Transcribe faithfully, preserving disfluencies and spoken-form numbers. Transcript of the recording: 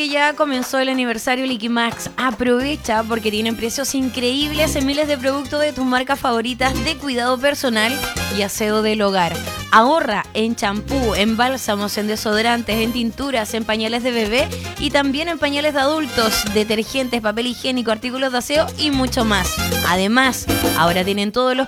que ya comenzó el aniversario Liquimax. Aprovecha porque tienen precios increíbles en miles de productos de tus marcas favoritas de cuidado personal y aseo del hogar. Ahorra en champú, en bálsamos, en desodorantes, en tinturas, en pañales de bebé y también en pañales de adultos, detergentes, papel higiénico, artículos de aseo y mucho más. Además, ahora tienen todos los